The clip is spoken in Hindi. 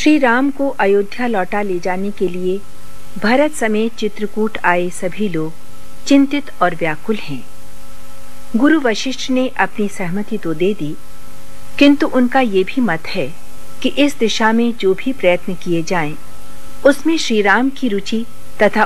श्री राम को अयोध्या लौटा ले जाने के लिए भरत समेत चित्रकूट आए सभी लोग चिंतित और व्याकुल हैं। गुरु वशिष्ठ ने अपनी सहमति तो दे दी, किंतु उनका ये भी मत है कि इस दिशा में जो भी प्रयत्न किए जाएं, उसमें श्री राम की रुचि तथा